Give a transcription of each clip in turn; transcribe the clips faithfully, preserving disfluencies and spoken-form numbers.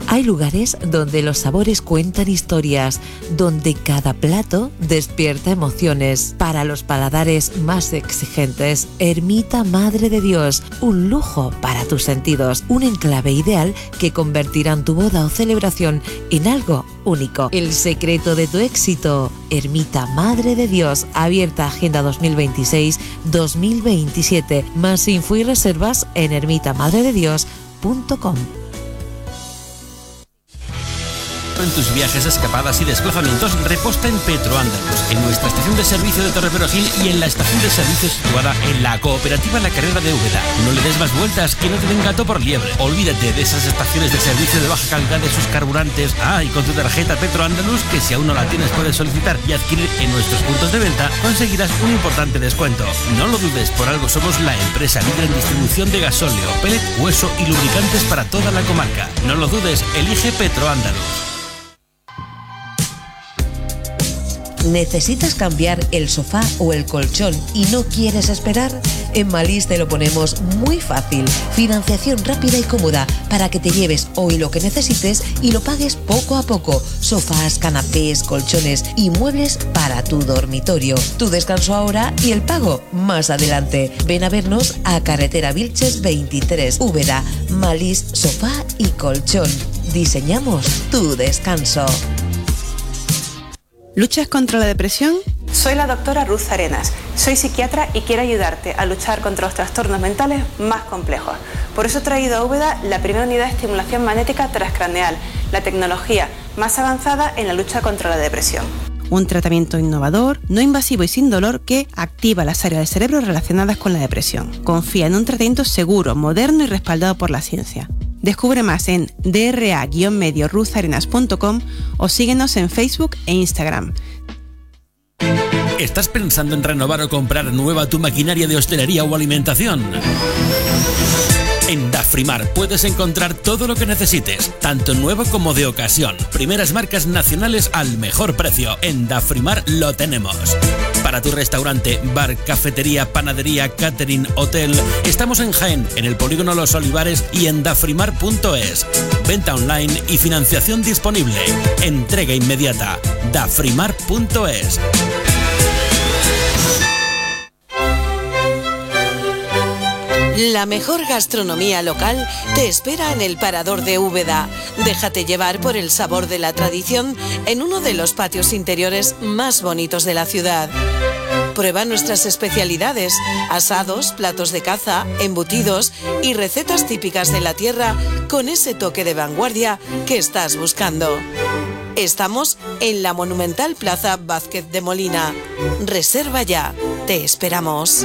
Hay lugares donde los sabores cuentan historias, donde cada plato despierta emociones. Para los paladares más exigentes, Ermita Madre de Dios, un lujo para tus sentidos, un enclave ideal que convertirán tu boda o celebración en algo único. El secreto de tu éxito, Ermita Madre de Dios, abierta Agenda dos mil veintiséis dos mil veintisiete. Más info y reservas en ermita madre de dios punto com. En tus viajes, escapadas y desplazamientos, reposta en Petroandalus, en nuestra estación de servicio de Torreperogil y en la estación de servicio situada en la cooperativa La Carrera de Úbeda. No le des más vueltas, que no te den gato por liebre. Olvídate de esas estaciones de servicio de baja calidad de sus carburantes. Ah, y con tu tarjeta Petroandalus, que si aún no la tienes puedes solicitar y adquirir en nuestros puntos de venta, conseguirás un importante descuento. No lo dudes, por algo somos la empresa líder en distribución de gasóleo, pellet, hueso y lubricantes para toda la comarca. No lo dudes, elige Petroandalus. ¿Necesitas cambiar el sofá o el colchón y no quieres esperar? En Malís te lo ponemos muy fácil. Financiación rápida y cómoda para que te lleves hoy lo que necesites y lo pagues poco a poco. Sofás, canapés, colchones y muebles para tu dormitorio. Tu descanso ahora y el pago más adelante. Ven a vernos a Carretera Vilches veintitrés, Úbeda. Malís Sofá y Colchón. Diseñamos tu descanso. ¿Luchas contra la depresión? Soy la doctora Ruth Arenas. Soy psiquiatra y quiero ayudarte a luchar contra los trastornos mentales más complejos. Por eso he traído a Úbeda la primera unidad de estimulación magnética transcraneal, la tecnología más avanzada en la lucha contra la depresión. Un tratamiento innovador, no invasivo y sin dolor que activa las áreas del cerebro relacionadas con la depresión. Confía en un tratamiento seguro, moderno y respaldado por la ciencia. Descubre más en dra guion medio ruth arenas punto com o síguenos en Facebook e Instagram. ¿Estás pensando en renovar o comprar nueva tu maquinaria de hostelería o alimentación? En Dafrimar puedes encontrar todo lo que necesites, tanto nuevo como de ocasión. Primeras marcas nacionales al mejor precio. En Dafrimar lo tenemos. Para tu restaurante, bar, cafetería, panadería, catering, hotel, estamos en Jaén, en el polígono Los Olivares y en dafrimar punto es. Venta online y financiación disponible. Entrega inmediata. dafrimar punto es. La mejor gastronomía local te espera en el Parador de Úbeda. Déjate llevar por el sabor de la tradición en uno de los patios interiores más bonitos de la ciudad. Prueba nuestras especialidades, asados, platos de caza, embutidos y recetas típicas de la tierra con ese toque de vanguardia que estás buscando. Estamos en la monumental Plaza Vázquez de Molina. Reserva ya. Te esperamos.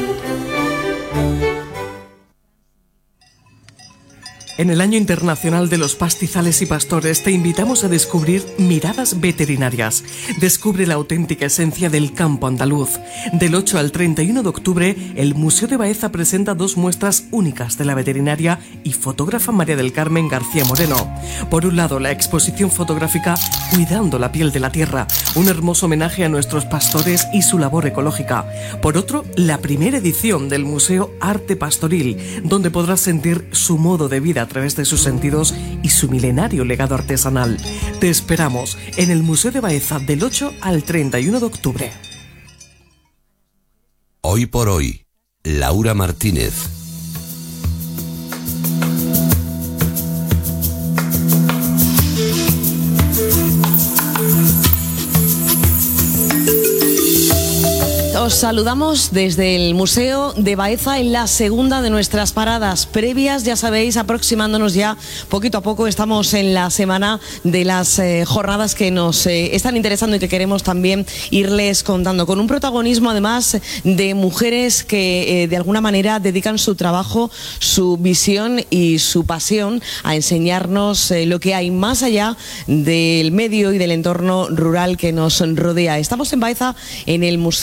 En el Año Internacional de los Pastizales y Pastores te invitamos a descubrir Miradas Veterinarias. Descubre la auténtica esencia del campo andaluz. Del ocho al treinta y uno de octubre, el Museo de Baeza presenta dos muestras únicas de la veterinaria y fotógrafa María del Carmen García Moreno. Por un lado, la exposición fotográfica Cuidando la piel de la tierra, un hermoso homenaje a nuestros pastores y su labor ecológica. Por otro, la primera edición del Museo Arte Pastoril, donde podrás sentir su modo de vida a través de sus sentidos y su milenario legado artesanal. Te esperamos en el Museo de Baeza del ocho al treinta y uno de octubre. Hoy por hoy, Laura Martínez. Os saludamos desde el Museo de Baeza en la segunda de nuestras paradas previas, ya sabéis, aproximándonos ya poquito a poco. Estamos en la semana de las eh, jornadas que nos eh, están interesando y que queremos también irles contando, con un protagonismo además de mujeres que eh, de alguna manera dedican su trabajo, su visión y su pasión a enseñarnos eh, lo que hay más allá del medio y del entorno rural que nos rodea. Estamos en Baeza, en el museo,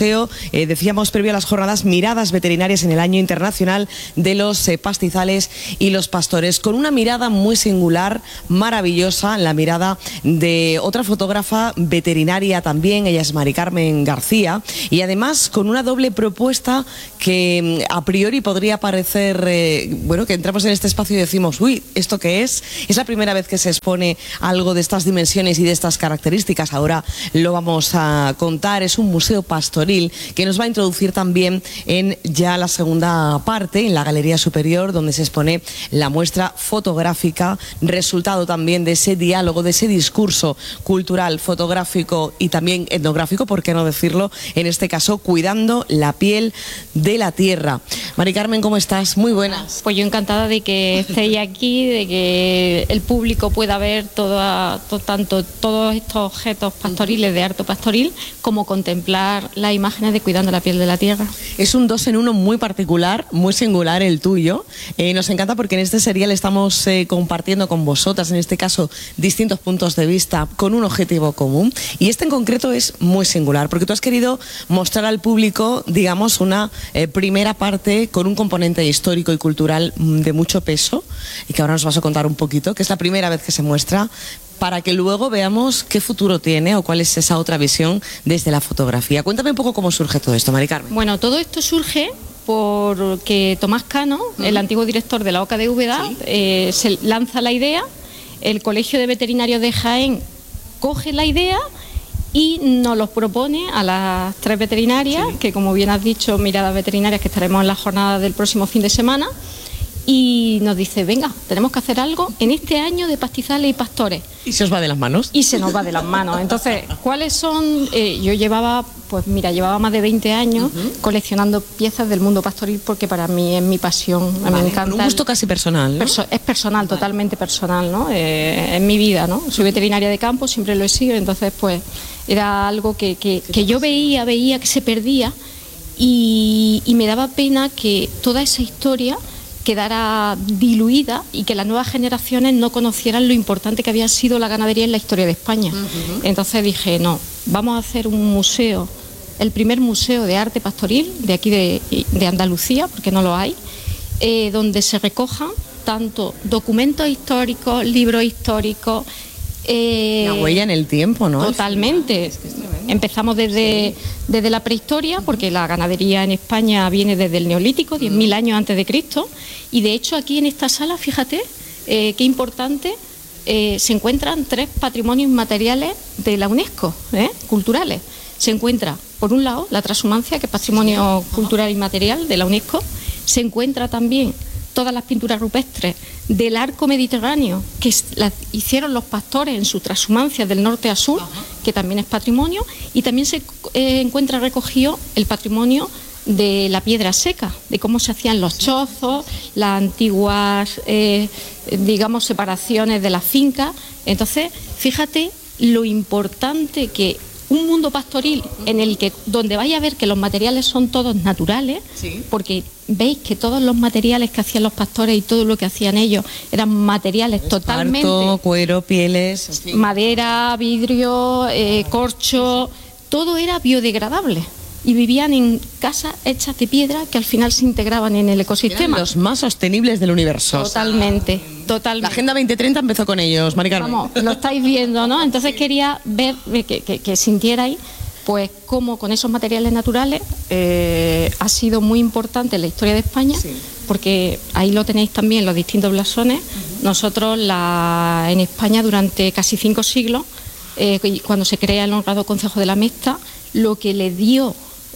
eh, decíamos previo a las jornadas, miradas veterinarias en el Año Internacional de los eh, Pastizales y los Pastores, con una mirada muy singular, maravillosa, la mirada de otra fotógrafa veterinaria también, ella es Mari Carmen García, y además con una doble propuesta que a priori podría parecer, eh, bueno, que entramos en este espacio y decimos, uy, ¿esto qué es? Es la primera vez que se expone algo de estas dimensiones y de estas características, ahora lo vamos a contar. Es un museo pastoril que nos va a introducir también en ya la segunda parte, en la galería superior, donde se expone la muestra fotográfica, resultado también de ese diálogo, de ese discurso cultural, fotográfico y también etnográfico, por qué no decirlo, en este caso, cuidando la piel de la tierra. Mari Carmen, ¿cómo estás? Muy buenas. Pues yo encantada de que estéis aquí, de que el público pueda ver toda, to, tanto todos estos objetos pastoriles de arte pastoril, como contemplar las imágenes de cuidando la piel de la tierra. Es un dos en uno muy particular, muy singular el tuyo. Eh, nos encanta porque en este serial estamos eh, compartiendo con vosotras, en este caso, distintos puntos de vista con un objetivo común. Y este en concreto es muy singular, porque tú has querido mostrar al público, digamos, una eh, primera parte con un componente histórico y cultural de mucho peso, y que ahora nos vas a contar un poquito, que es la primera vez que se muestra, para que luego veamos qué futuro tiene o cuál es esa otra visión desde la fotografía. Cuéntame un poco cómo surge todo esto, Mari Carmen. Bueno, todo esto surge porque Tomás Cano, uh-huh. el antiguo director de la OCA de Úbeda, ¿sí? eh, se lanza la idea, el Colegio de Veterinarios de Jaén coge la idea y nos los propone a las tres veterinarias, sí. que como bien has dicho, miradas veterinarias, que estaremos en la jornada del próximo fin de semana, y nos dice, venga, tenemos que hacer algo en este año de pastizales y pastores. ¿Y se os va de las manos? Y se nos va de las manos. Entonces, ¿cuáles son? Eh, yo llevaba, pues mira, llevaba más de veinte años uh-huh. coleccionando piezas del mundo pastoril, porque para mí es mi pasión, a mí vale, me encanta. Un gusto casi personal, ¿no? Perso es personal, vale. totalmente personal, ¿no? Eh, es mi vida, ¿no? Soy veterinaria de campo, siempre lo he sido, entonces pues era algo que, que, que yo veía, veía que se perdía y, y me daba pena que toda esa historia quedara diluida y que las nuevas generaciones no conocieran lo importante que había sido la ganadería en la historia de España. Uh-huh. Entonces dije, no, vamos a hacer un museo, el primer museo de arte pastoril de aquí de, de Andalucía, porque no lo hay, eh, donde se recojan tanto documentos históricos, libros históricos. Eh, la huella en el tiempo, ¿no? Totalmente. Es que es Empezamos desde, sí. desde la prehistoria, porque la ganadería en España viene desde el Neolítico, diez mil años antes de Cristo, y de hecho aquí en esta sala, fíjate, eh, qué importante, eh, se encuentran tres patrimonios materiales de la UNESCO, ¿eh? culturales. Se encuentra, por un lado, la transhumancia, que es patrimonio sí. cultural y material de la UNESCO, se encuentra también todas las pinturas rupestres del arco mediterráneo que las hicieron los pastores en su transhumancia del norte a sur, que también es patrimonio, y también se eh, encuentra recogido el patrimonio de la piedra seca, de cómo se hacían los chozos, las antiguas, eh, digamos, separaciones de las fincas. Entonces, fíjate lo importante que un mundo pastoril en el que donde vaya a ver que los materiales son todos naturales, sí. porque veis que todos los materiales que hacían los pastores y todo lo que hacían ellos eran materiales Esparto, totalmente cuero, pieles, en fin. madera, vidrio, eh, corcho, todo era biodegradable. Y vivían en casas hechas de piedra que al final se integraban en el ecosistema. Eran los más sostenibles del universo. Totalmente, totalmente. La Agenda veinte treinta empezó con ellos, Mari Carmen. Vamos, lo estáis viendo, ¿no? Entonces quería ver, que, que, que sintierais, pues cómo con esos materiales naturales eh, ha sido muy importante en la historia de España, sí. porque ahí lo tenéis también, los distintos blasones. Uh-huh. Nosotros la, en España durante casi cinco siglos, eh, cuando se crea el honrado Concejo de la Mesta, lo que le dio...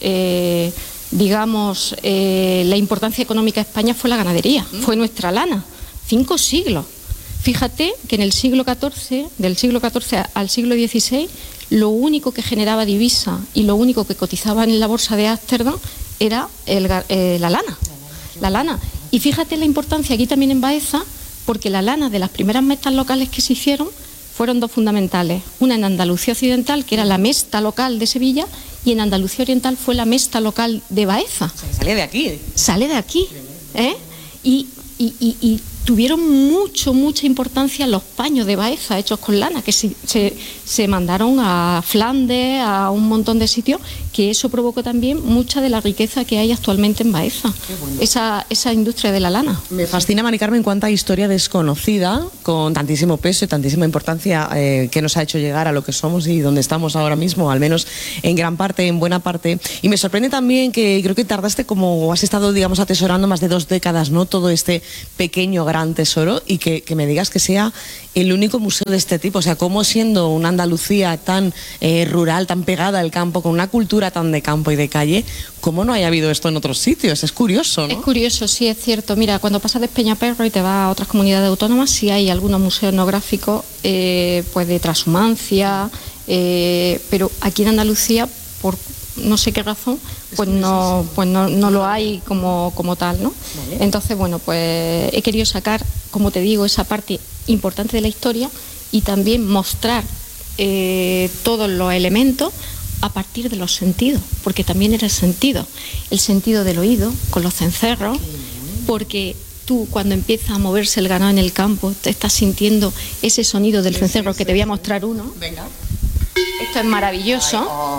Eh, digamos, eh, la importancia económica de España fue la ganadería, ¿Mm? fue nuestra lana, cinco siglos. Fíjate que en el siglo catorce, del siglo catorce al siglo dieciséis, lo único que generaba divisa y lo único que cotizaba en la bolsa de Ámsterdam era el, eh, la lana, la lana. Y fíjate la importancia aquí también en Baeza, porque la lana de las primeras mestas locales que se hicieron fueron dos fundamentales. Una en Andalucía Occidental, que era la mesta local de Sevilla, y en Andalucía Oriental fue la mesta local de Baeza. O sea, sale de aquí. Sale de aquí. ¿eh? Y, y, y, y tuvieron mucho, mucha importancia los paños de Baeza hechos con lana, que se, se, se mandaron a Flandes, a un montón de sitios, que eso provocó también mucha de la riqueza que hay actualmente en Baeza, bueno. esa, esa industria de la lana. Me fascina, Mari Carmen, cuánta historia desconocida, con tantísimo peso y tantísima importancia eh, que nos ha hecho llegar a lo que somos y donde estamos ahora mismo, al menos en gran parte, en buena parte. Y me sorprende también que creo que tardaste como, has estado, digamos, atesorando más de dos décadas, ¿no? Todo este pequeño, gran tesoro, y que, que me digas que sea el único museo de este tipo. O sea, cómo siendo una Andalucía tan eh, rural, tan pegada al campo, con una cultura tan de campo y de calle, ¿cómo no haya habido esto en otros sitios? Es curioso, ¿no? Es curioso, sí, es cierto. Mira, cuando pasas de Peñaperro y te vas a otras comunidades autónomas, sí hay algunos museos etnográficos eh, pues de transhumancia, eh, pero aquí en Andalucía, por no sé qué razón, pues no, pues no, no lo hay como, como tal, ¿no? Vale. Entonces, bueno, pues he querido sacar, como te digo, esa parte importante de la historia y también mostrar eh, todos los elementos a partir de los sentidos, porque también era el sentido, el sentido del oído, con los cencerros, porque tú cuando empieza a moverse el ganado en el campo, te estás sintiendo ese sonido del cencerro, que te voy a mostrar uno. Venga. Esto es maravilloso. Ay, oh.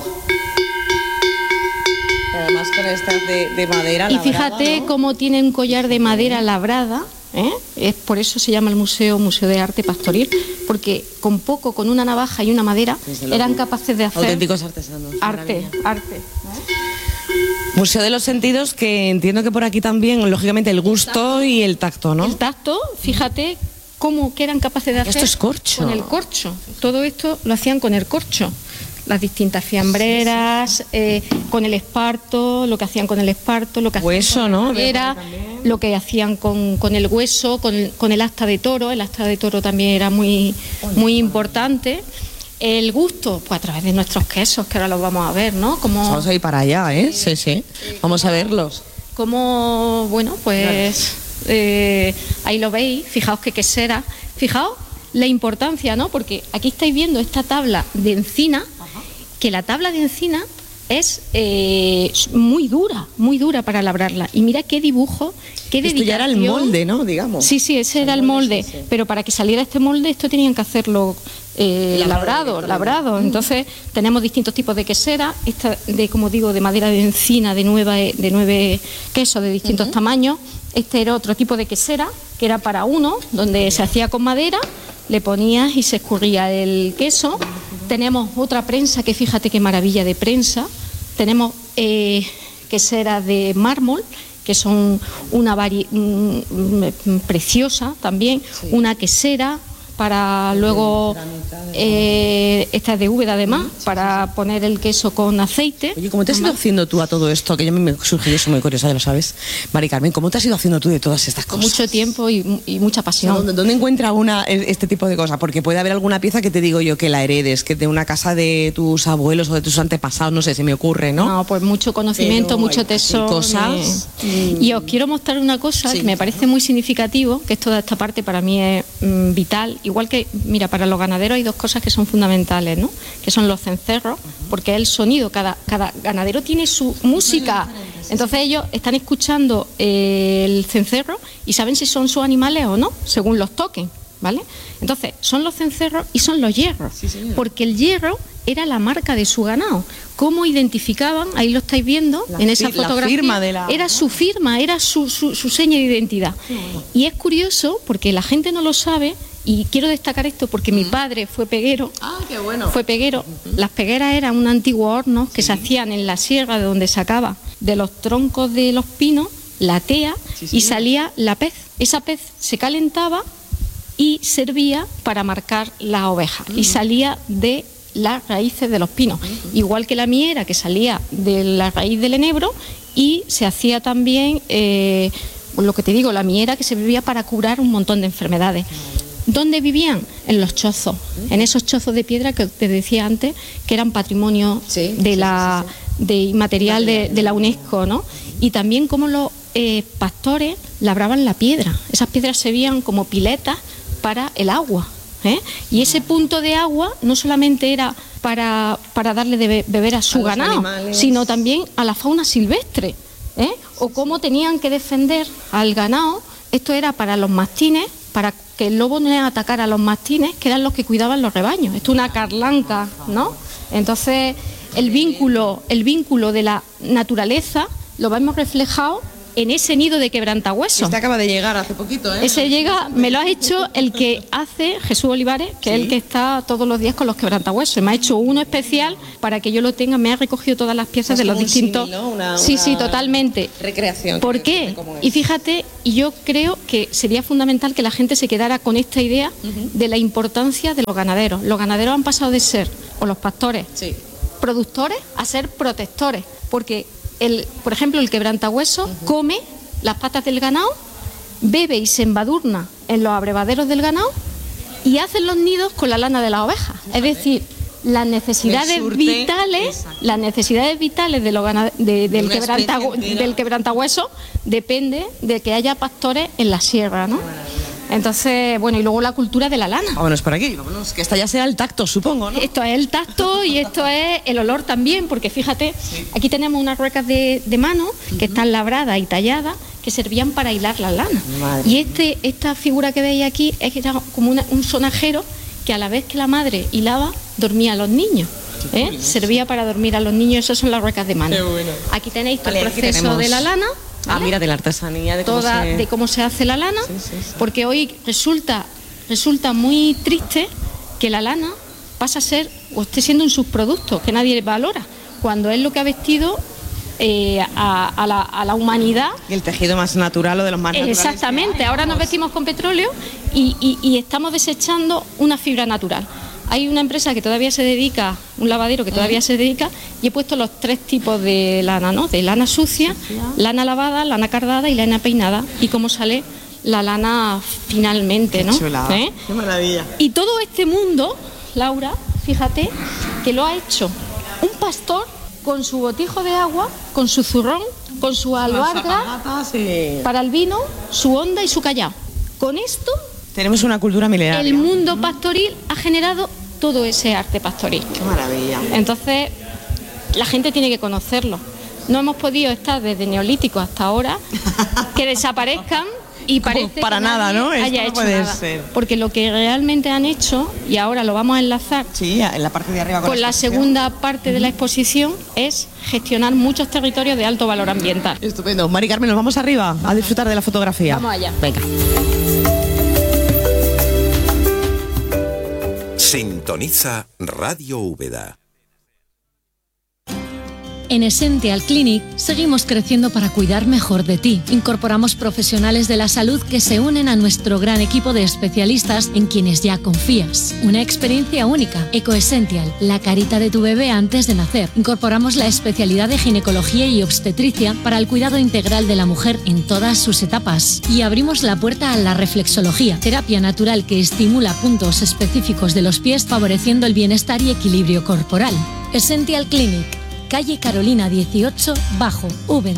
Y además con estas de, de madera labrada, y fíjate, ¿no?, cómo tiene un collar de madera labrada, ¿eh? Es por eso se llama el museo Museo de Arte Pastoril, porque con poco, con una navaja y una madera, eran capaces de hacer auténticos artesanos. Arte, arte. ¿eh? Museo de los sentidos, que entiendo que por aquí también, lógicamente, el gusto y el tacto, ¿no? El tacto, fíjate cómo que eran capaces de hacer. Esto es corcho. Con el corcho. Todo esto lo hacían con el corcho. Las distintas fiambreras, eh, con el esparto, lo que hacían con el esparto, lo que hacían hueso, con ¿no? la madera, lo que hacían con, con el hueso, con, con el asta de toro. El asta de toro también era muy, muy importante. El gusto, pues a través de nuestros quesos, que ahora los vamos a ver, ¿no? Como, vamos a ir para allá, ¿eh? Sí, sí. Vamos a verlos. Como, bueno, pues eh, ahí lo veis, fijaos qué quesera, fijaos la importancia, ¿no? Porque aquí estáis viendo esta tabla de encina, que la tabla de encina es eh, muy dura, muy dura para labrarla. Y mira qué dibujo, qué dedicación. Esto ya era el molde, ¿no? Digamos. Sí, sí, ese era el molde. Sí, sí. Pero para que saliera este molde, esto tenían que hacerlo eh, labrado, labrado. Entonces tenemos distintos tipos de quesera, esta de, como digo, de madera de encina, de nueve, de nueve quesos de distintos uh-huh. tamaños. Este era otro tipo de quesera, que era para uno, donde se hacía con madera, le ponías y se escurría el queso. Tenemos otra prensa, que fíjate qué maravilla de prensa. Tenemos eh, queseras de mármol, que son una vari mm, preciosa también, sí. Una quesera para luego, eh, esta es de Úbeda además, sí, para sí, sí. poner el queso con aceite. Oye, ¿cómo te has ido haciendo tú a todo esto? Que yo me surgió eso muy curiosa, ya lo sabes. Mari Carmen, ¿cómo te has ido haciendo tú de todas estas cosas? Mucho tiempo y, y mucha pasión. ¿Dónde, ¿Dónde encuentra una este tipo de cosas? Porque puede haber alguna pieza que te digo yo que la heredes, que de una casa de tus abuelos o de tus antepasados, no sé, se me ocurre, ¿no? No, pues mucho conocimiento, pero mucho tesoro. Cosas. Me... Y os quiero mostrar una cosa sí, que me parece muy significativo, que es toda esta parte para mí es mm, vital. Igual que, mira, para los ganaderos hay dos cosas que son fundamentales, ¿no? Que son los cencerros, porque es el sonido, cada, cada ganadero tiene su música, entonces ellos están escuchando eh, el cencerro y saben si son sus animales o no, según los toquen, ¿vale? Entonces, son los cencerros y son los hierros, sí, porque el hierro era la marca de su ganado. ¿Cómo identificaban? Ahí lo estáis viendo, la en esa fotografía. La firma de la... Era su firma, era su, su, su seña de identidad. Sí. Y es curioso, porque la gente no lo sabe. Y quiero destacar esto porque mm. mi padre fue peguero. Ah, qué bueno. Fue peguero. Uh-huh. Las pegueras eran un antiguo horno que sí. se hacían en la sierra, de donde sacaba de los troncos de los pinos la tea sí, sí. y salía la pez. Esa pez se calentaba y servía para marcar la oveja. Uh-huh. Y salía de las raíces de los pinos. Uh-huh. Igual que la miera, que salía de la raíz del enebro, y se hacía también, eh, lo que te digo, la miera, que se bebía para curar un montón de enfermedades. Uh-huh. ¿Dónde vivían? En los chozos, en esos chozos de piedra que te decía antes, que eran patrimonio sí, de la, sí, sí, sí. de inmaterial de, de la UNESCO, ¿no? Y también cómo los eh, pastores labraban la piedra. Esas piedras servían como piletas para el agua, ¿eh? Y ese punto de agua no solamente era para, para darle de beber a su a ganado, sino también a la fauna silvestre, ¿eh? O cómo tenían que defender al ganado. Esto era para los mastines, para que el lobo no atacara a los mastines, que eran los que cuidaban los rebaños. Esto es una carlanca, ¿no? Entonces, el vínculo, el vínculo de la naturaleza lo vemos reflejado en ese nido de quebrantahuesos. Este acaba de llegar hace poquito, ¿eh? Ese llega, me lo ha hecho el que hace Jesús Olivares, que ¿sí? es el que está todos los días con los quebrantahuesos. Me ha hecho uno especial para que yo lo tenga, me ha recogido todas las piezas de los distintos... Símil, ¿no? una, sí, una sí, totalmente. Recreación. ¿Por qué? Y fíjate, y yo creo que sería fundamental que la gente se quedara con esta idea uh-huh. de la importancia de los ganaderos. Los ganaderos han pasado de ser, o los pastores, sí. productores, a ser protectores, porque... El, por ejemplo, el quebrantahuesos uh-huh. come las patas del ganado, bebe y se embadurna en los abrevaderos del ganado y hacen los nidos con la lana de las ovejas. Es decir, las necesidades vitales, las necesidades vitales de los ganad- de, del, quebranta- del quebrantahuesos depende de que haya pastores en la sierra, ¿no? Entonces, bueno, y luego la cultura de la lana. Vámonos por aquí, vámonos, que esta ya sea el tacto, supongo, ¿no? Esto es el tacto y esto es el olor también, porque fíjate, sí. aquí tenemos unas ruecas de, de mano que uh-huh. están labradas y talladas, que servían para hilar la lana. Madre y este, esta figura que veis aquí es que era como una, un sonajero que a la vez que la madre hilaba, dormía a los niños. ¿eh? Servía para dormir a los niños, esas son las ruecas de mano. Qué bueno. Aquí tenéis todo vale, el proceso tenemos... de la lana. ¿Vale? Ah, mira, de la artesanía, de cómo, Toda, se... de cómo se hace la lana, sí, sí, sí. porque hoy resulta, resulta muy triste que la lana pasa a ser, o esté siendo un subproducto que nadie valora, cuando es lo que ha vestido eh, a, a, la, a la humanidad. Y el tejido más natural o de los más naturales. Exactamente, ahora nos vestimos con petróleo y, y, y estamos desechando una fibra natural. Hay una empresa que todavía se dedica, un lavadero que todavía se dedica, y he puesto los tres tipos de lana, ¿no? De lana sucia, lana lavada, lana cardada y lana peinada, y cómo sale la lana finalmente, ¿no? ¿Eh? Qué maravilla. Y todo este mundo, Laura, fíjate, que lo ha hecho un pastor con su botijo de agua, con su zurrón, con su albarga, sí. para el vino, su honda y su callao. Con esto... Tenemos una cultura milenaria. El mundo pastoril ha generado todo ese arte pastoril. Qué maravilla. Entonces, la gente tiene que conocerlo. No hemos podido estar desde Neolítico hasta ahora que desaparezcan y parece para que nada, ¿no? Esto haya no hecho puede nada. ser. Porque lo que realmente han hecho, y ahora lo vamos a enlazar sí, en la parte de arriba con, con la, la segunda parte de la exposición, es gestionar muchos territorios de alto valor ambiental. Estupendo. Mari Carmen, nos vamos arriba a disfrutar de la fotografía. Vamos allá. Venga. Sintoniza Radio Úbeda. En Essential Clinic seguimos creciendo para cuidar mejor de ti. Incorporamos profesionales de la salud que se unen a nuestro gran equipo de especialistas en quienes ya confías. Una experiencia única. EcoEssential, la carita de tu bebé antes de nacer. Incorporamos la especialidad de ginecología y obstetricia para el cuidado integral de la mujer en todas sus etapas. Y abrimos la puerta a la reflexología, terapia natural que estimula puntos específicos de los pies, favoreciendo el bienestar y equilibrio corporal. Essential Clinic, calle Carolina dieciocho, Bajo, Úbeda.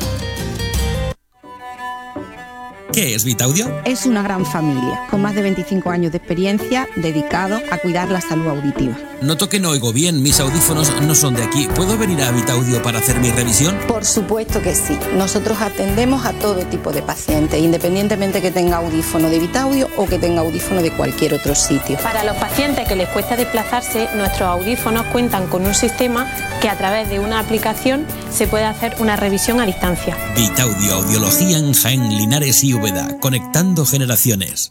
¿Qué es Vitaudio? Es una gran familia, con más de veinticinco años de experiencia, dedicado a cuidar la salud auditiva. Noto que no oigo bien, mis audífonos no son de aquí. ¿Puedo venir a Vitaudio para hacer mi revisión? Por supuesto que sí. Nosotros atendemos a todo tipo de pacientes, independientemente que tenga audífono de Vitaudio o que tenga audífono de cualquier otro sitio. Para los pacientes que les cuesta desplazarse, nuestros audífonos cuentan con un sistema que a través de una aplicación se puede hacer una revisión a distancia. Vitaudio, audiología en Jaén, Linares y Úbeda, conectando generaciones.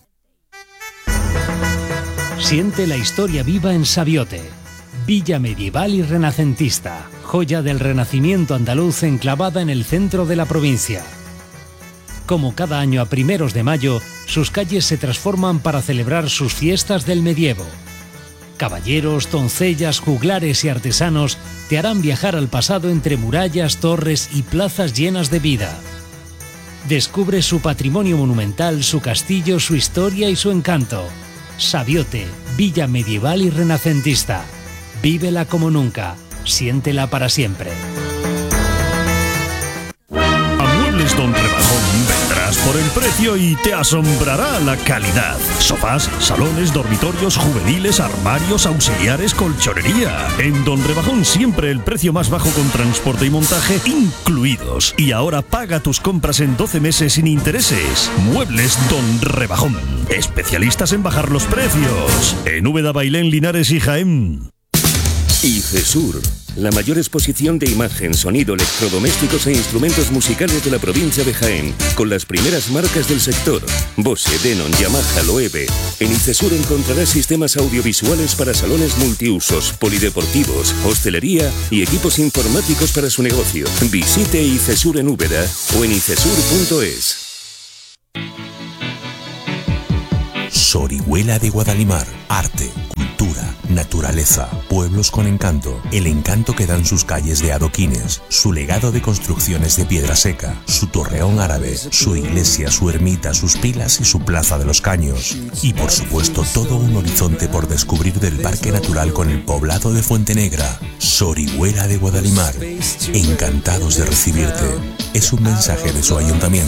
Siente la historia viva en Sabiote, villa medieval y renacentista, joya del renacimiento andaluz enclavada en el centro de la provincia. Como cada año a primeros de mayo, sus calles se transforman para celebrar sus fiestas del medievo. Caballeros, doncellas, juglares y artesanos te harán viajar al pasado entre murallas, torres y plazas llenas de vida. Descubre su patrimonio monumental, su castillo, su historia y su encanto. Sabiote, villa medieval y renacentista. Vívela como nunca, siéntela para siempre. A Muebles Don Rebajón vendrás por el precio y te asombrará la calidad. Sofás, salones, dormitorios, juveniles, armarios, auxiliares, colchonería. En Don Rebajón siempre el precio más bajo con transporte y montaje incluidos. Y ahora paga tus compras en doce meses sin intereses. Muebles Don Rebajón. Especialistas en bajar los precios. En Úbeda, Bailén, Linares y Jaén. ICESUR, la mayor exposición de imagen, sonido, electrodomésticos e instrumentos musicales de la provincia de Jaén, con las primeras marcas del sector: Bose, Denon, Yamaha, Loewe. En Icesur encontrarás sistemas audiovisuales para salones multiusos, polideportivos, hostelería y equipos informáticos para su negocio. Visite Icesur en Úbeda o en icesur punto es. Orihuela de Guadalimar. Arte, cultura, naturaleza, pueblos con encanto. El encanto que dan sus calles de adoquines, su legado de construcciones de piedra seca, su torreón árabe, su iglesia, su ermita, sus pilas y su plaza de los caños. Y por supuesto todo un horizonte por descubrir del Parque Natural con el poblado de Fuente Negra. Orihuela de Guadalimar. Encantados de recibirte. Es un mensaje de su ayuntamiento.